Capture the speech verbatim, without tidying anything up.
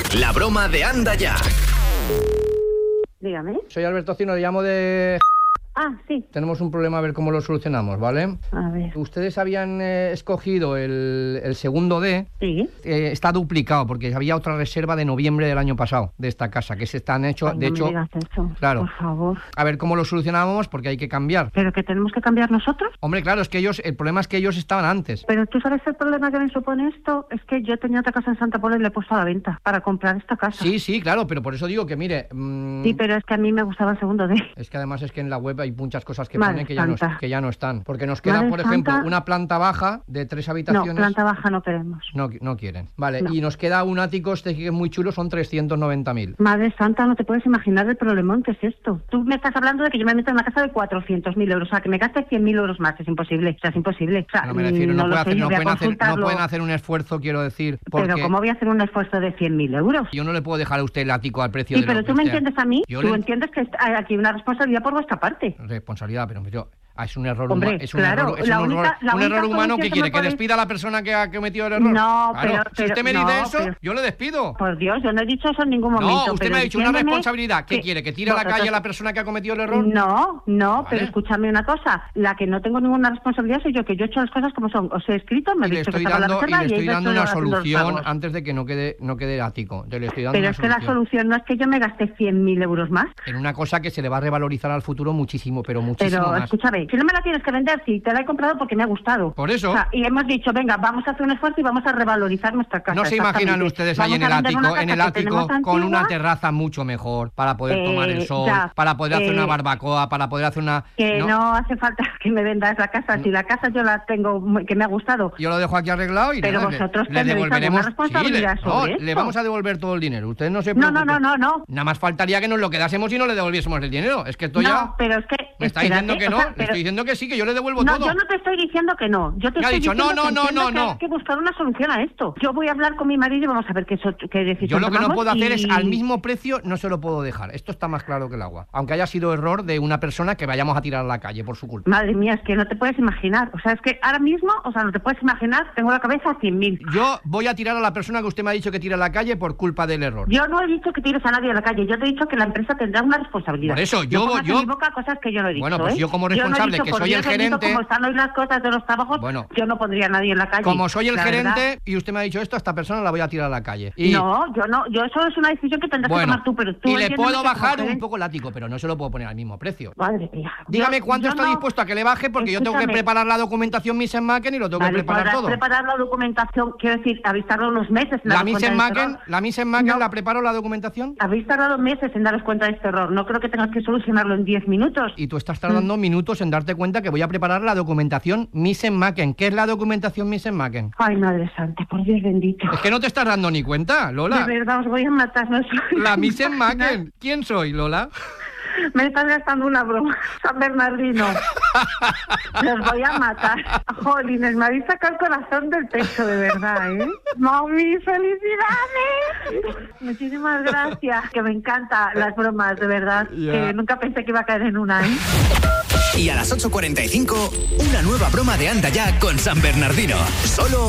La broma de Anda Ya. Dígame. Soy Alberto Cino, le llamo de... Ah, sí. Tenemos un problema, a ver cómo lo solucionamos, ¿vale? A ver. Ustedes habían eh, escogido el, el segundo D. Sí. Eh, está duplicado porque había otra reserva de noviembre del año pasado de esta casa, que se están hecho, Ay, de no hecho... me digas eso, claro. por favor. A ver cómo lo solucionábamos porque hay que cambiar. ¿Pero que tenemos que cambiar nosotros? Hombre, claro, es que ellos, el problema es que ellos estaban antes. Pero tú sabes el problema que me supone esto, es que yo tenía otra casa en Santa Pola y le he puesto a la venta para comprar esta casa. Sí, sí, claro, pero por eso digo que, mire... Mmm, Sí, pero es que a mí me gustaba el segundo D. es que además es que en la web hay muchas cosas que Madre ponen que ya, no, santa. que ya no están. Porque nos queda, Madre por ejemplo, santa. una planta baja de tres habitaciones. No, planta baja no queremos. No, no quieren. Vale, No. y nos queda un ático este que es muy chulo, son trescientos noventa mil. Madre santa, no te puedes imaginar el problemón que es esto. Tú me estás hablando de que yo me meto en una casa de cuatrocientos mil euros, o sea, que me gaste cien mil euros más. Es imposible, o sea, es imposible. O sea, No me refiero, no, no puede lo sé, hacer, yo no, voy a pueden hacer, no consultarlo. pueden hacer un esfuerzo, quiero decir. Porque Pero ¿cómo voy a hacer un esfuerzo de cien mil euros? yo no le puedo dejar a usted el ático al precio Sí, de pero lo tú que me usted- entiendes a mí, Yo tú le- entiendes que hay aquí una responsabilidad por vuestra parte. Responsabilidad, pero yo... Ah, es un error Hombre, humano. Es un claro, error, es la un, única- error, la un única error humano. solución ¿Qué que quiere? me ¿Que podéis- despida a la persona que ha cometido el error? No, Claro, pero- si pero- usted me no, dice eso, pero- yo le despido. Por Dios, yo no he dicho eso en ningún momento. No, usted pero me ha dicho una entiéndeme responsabilidad. ¿Qué que quiere? ¿Que tire a la vosotros- calle a la persona que ha cometido el error? No, no, Vale. pero escúchame una cosa. La que no tengo ninguna responsabilidad soy yo, que yo he hecho las cosas como son. Os he escrito, me Y he le dicho que estoy estaba en la dando, y reserva le y estoy he dando hecho una los- los solución pagos. antes de que no quede, no quede ático. Te le estoy dando Pero una es que la solución. solución no es que yo me gaste cien mil euros más. En una cosa que se le va a revalorizar al futuro muchísimo, pero muchísimo Pero más. escúchame, si no me la tienes que vender, si te la he comprado porque me ha gustado. Por eso. O sea, y hemos dicho, venga, vamos a hacer un esfuerzo y vamos a revalorizar nuestra casa. No se imaginan exactamente. ustedes ahí Vamos en el a vender una ático, en casa el que ático tenemos con una antigua, terraza mucho mejor para poder Eh, tomar el sol, ya, para poder hacer eh, una barbacoa, para poder hacer una... que no. hace falta que me vendas la casa. Si la casa yo la tengo, muy- que me ha gustado. Yo lo dejo aquí arreglado y Pero nada, le- vosotros le, tendréis devolveremos. alguna responsabilidad Sí, le, sobre no, esto. le vamos a devolver todo el dinero. Usted no se No, preocupe. no, no, no, no. Nada más faltaría que nos lo quedásemos y no le devolviésemos el dinero. Es que esto No, ya... pero es que... Me está espérate, diciendo que o no, sea, le pero- estoy diciendo que sí, que yo le devuelvo No, todo. yo no te estoy diciendo que no. Yo te Me ha estoy dicho, no, diciendo no, que no, entiendo no, que no. hay que buscar una solución a esto. Yo voy a hablar con mi marido y vamos a ver qué, so- qué decisión Yo lo que no tomamos puedo hacer y- es al mismo precio, no se lo puedo dejar. Esto está más claro que el agua. Aunque haya sido error de una persona que vayamos a tirar a la calle por su culpa. Madre mía, es que no te puedes imaginar. O sea, es que ahora mismo, o sea, no te puedes imaginar, tengo la cabeza a cien mil. Yo voy a tirar a la persona que usted me ha dicho que tira a la calle por culpa del error. Yo no he dicho que tires a nadie a la calle, yo te he dicho que la empresa tendrá una responsabilidad. Por eso, yo- No pongas yo- en mi boca cosas que yo no he dicho. Bueno, pues ¿eh? yo como no he responsable, dicho, que por soy el Dios bendito, gerente- Como están hoy las cosas de los trabajos, Bueno. yo no pondría a nadie en la calle. Como soy el la gerente verdad. y usted me ha dicho esto, a esta persona la voy a tirar a la calle. Y, No, yo no, yo eso es una decisión que tendrás bueno, que tomar tú, pero tú y le entiéndeme puedo que como bajar un gerente- poco el ático, pero no se lo puedo poner al mismo precio. Madre mía. Dígame Yo- cuánto yo está no- dispuesto a que le baje, porque yo tengo que Escúchame. preparar la documentación Miss Macken y lo tengo Vale, que preparar podrás todo. preparar la documentación, quiero decir, habéis tardado unos meses en La daros Miss cuenta de este Macken, error. la Miss Macken No. la preparo la documentación. Habéis tardado meses en daros cuenta de este error. No creo que tengas que solucionarlo en diez minutos. Y tú estás tardando minutos en darte cuenta que voy a preparar la documentación Miss Macken. ¿Qué es la documentación Miss Macken? Ay, Madre Santa, por Dios bendito. Es que no te estás dando ni cuenta, Lola. De verdad, os voy a matar. No soy- La Miss Macken. ¿Quién soy, Lola? Me estás gastando una broma. San Bernardino. Los voy a matar. Jolines, me habéis sacado el corazón del pecho, de verdad, ¿eh? Mami, felicidades. Muchísimas gracias. Que me encantan las bromas, de verdad. Ya. Que nunca pensé que iba a caer en una, ¿eh? Y a las ocho cuarenta y cinco, una nueva broma de Anda Ya con San Bernardino. Solo